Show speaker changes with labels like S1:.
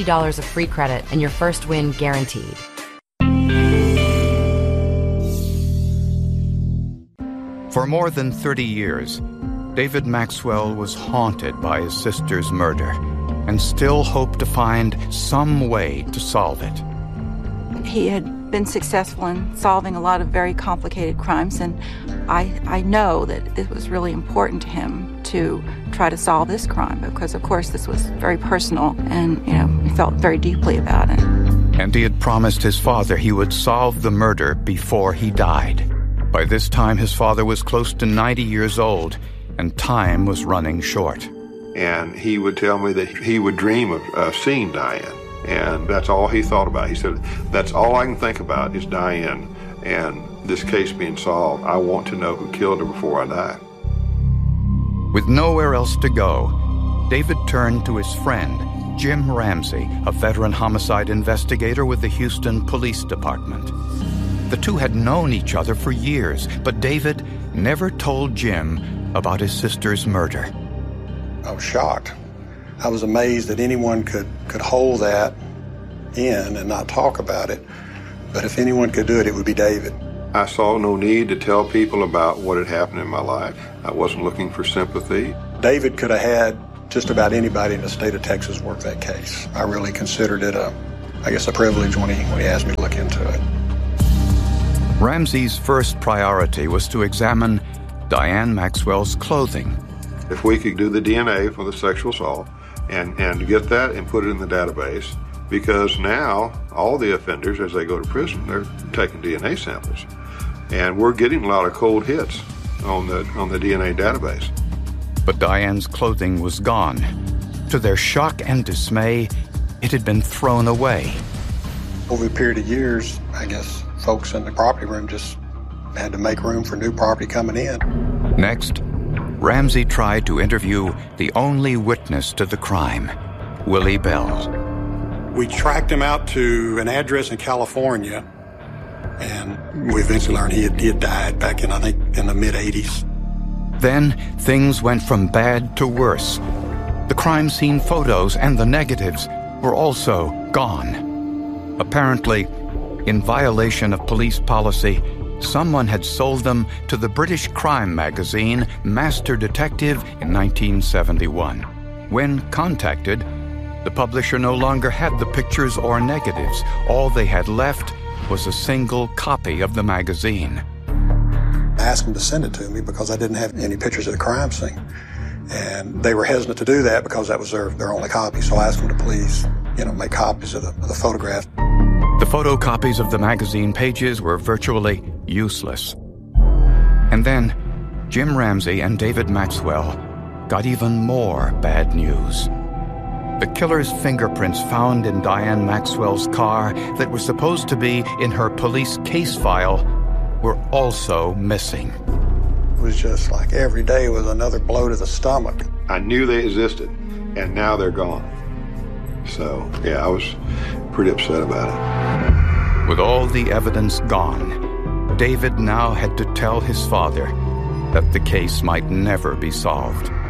S1: $50 of free credit and your first win guaranteed.
S2: For more than 30 years, David Maxwell was haunted by his sister's murder and still hoped to find some way to solve it.
S3: He had been successful in solving a lot of very complicated crimes, and I know that it was really important to him to try to solve this crime because, of course, this was very personal, and, he felt very deeply about it.
S2: And he had promised his father he would solve the murder before he died. By this time, his father was close to 90 years old, and time was running short.
S4: And he would tell me that he would dream of seeing Diane, and that's all he thought about. He said, that's all I can think about is Diane and this case being solved. I want to know who killed her before I die.
S2: With nowhere else to go, David turned to his friend, Jim Ramsey, a veteran homicide investigator with the Houston Police Department. The two had known each other for years, but David never told Jim about his sister's murder.
S5: I was shocked. I was amazed that anyone could hold that in and not talk about it. But if anyone could do it, it would be David.
S4: I saw no need to tell people about what had happened in my life. I wasn't looking for sympathy.
S5: David could have had just about anybody in the state of Texas work that case. I really considered it a privilege when he asked me to look into it.
S2: Ramsey's first priority was to examine Diane Maxwell's clothing.
S4: If we could do the DNA for the sexual assault and get that and put it in the database, because now all the offenders, as they go to prison, they're taking DNA samples. And we're getting a lot of cold hits on the DNA database.
S2: But Diane's clothing was gone. To their shock and dismay, it had been thrown away.
S5: Over a period of years, I guess folks in the property room just had to make room for new property coming in.
S2: Next, Ramsey tried to interview the only witness to the crime, Willie Bell.
S5: We tracked him out to an address in California, and we eventually learned he had died back in the mid-'80s.
S2: Then things went from bad to worse. The crime scene photos and the negatives were also gone. Apparently, in violation of police policy, someone had sold them to the British crime magazine Master Detective in 1971. When contacted, the publisher no longer had the pictures or negatives. All they had left was a single copy of the magazine.
S5: I asked them to send it to me because I didn't have any pictures of the crime scene. And they were hesitant to do that because that was their only copy. So I asked them to please, make copies of the photograph.
S2: The photocopies of the magazine pages were virtually useless. And then Jim Ramsey and David Maxwell got even more bad news. The killer's fingerprints found in Diane Maxwell's car that were supposed to be in her police case file were also missing.
S5: It was just like every day was another blow to the stomach.
S4: I knew they existed, and now they're gone. So, I was pretty upset about it.
S2: With all the evidence gone, David now had to tell his father that the case might never be solved.